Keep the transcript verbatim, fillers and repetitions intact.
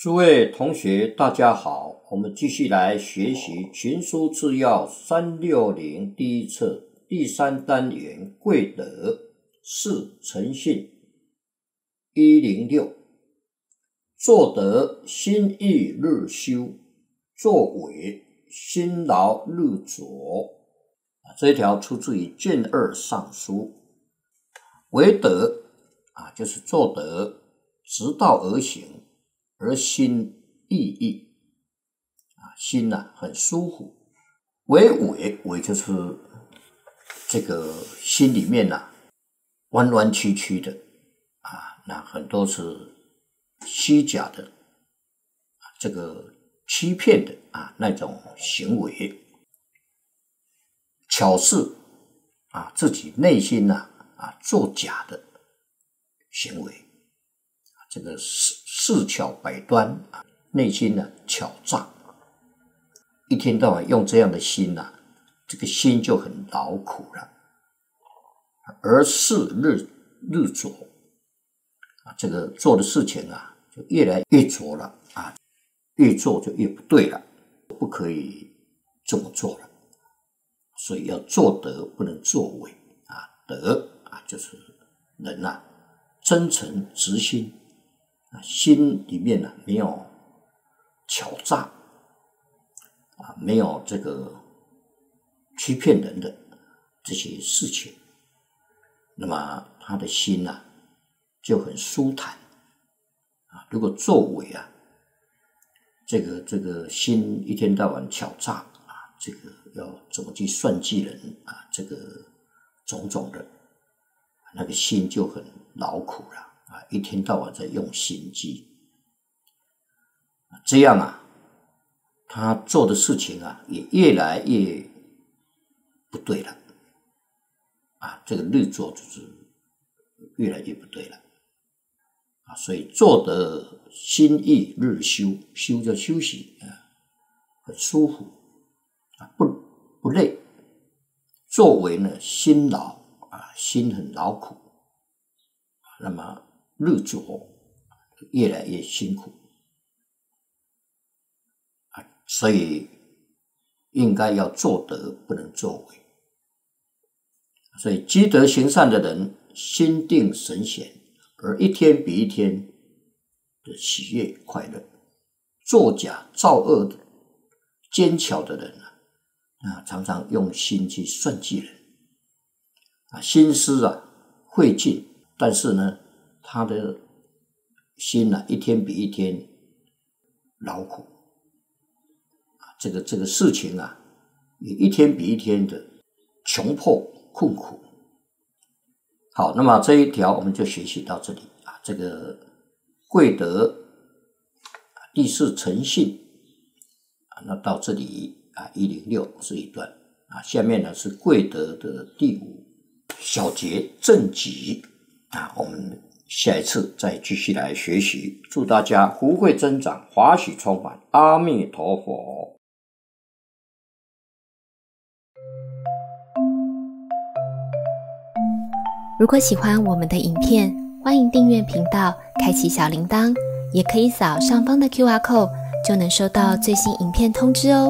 诸位同学大家好，我们继续来学习群书治要三六零第一册第三单元贵德四诚信一零六，做得心意日修，作为辛劳日拙。这一条出自于卷二上书。为德啊，就是做得直道而行，而心意义啊，心啊很舒服。为伪，伪就是这个心里面啊弯弯曲曲的啊，那很多是虚假的啊，这个欺骗的啊那种行为。巧是啊自己内心啊啊作假的行为。这个事巧百端啊，内心呢巧诈，一天到晚用这样的心啊，这个心就很劳苦了。而事日日拙啊，这个做的事情啊，就越来越拙了啊，越做就越不对了，不可以这么做了。所以要做德，不能作伪啊。德啊，就是人啊，真诚直心。心里面呢没有巧诈啊，没有这个欺骗人的这些事情，那么他的心啊就很舒坦啊。如果作伪啊，这个这个心一天到晚巧诈啊，这个要怎么去算计人啊，这个种种的，那个心就很劳苦了。啊，一天到晚在用心机，这样啊，他做的事情啊，也越来越不对了。啊，这个日做就是越来越不对了。啊，所以做得心意日修，修就休息啊，很舒服啊，不不累。作为呢，辛劳啊，心很劳苦，那么日拙越来越辛苦啊，所以应该要做德，不能作伪。所以积德行善的人，心定神闲，而一天比一天的喜悦快乐。作假造恶的奸巧的人啊，啊常常用心去算计人啊，心思啊费尽，但是呢，他的心啊，一天比一天劳苦啊，这个这个事情啊，也一天比一天的穷迫困苦。好，那么这一条我们就学习到这里啊。这个贵德第四诚信啊，那到这里啊，一零六是一段啊，下面呢是贵德的第五小节正己啊，我们下一次再继续来学习，祝大家福慧增长，华喜充满，阿弥陀佛。 如果喜欢我们的影片，欢迎订阅频道，开启小铃铛，也可以扫上方的 Q R code， 就能收到最新影片通知哦。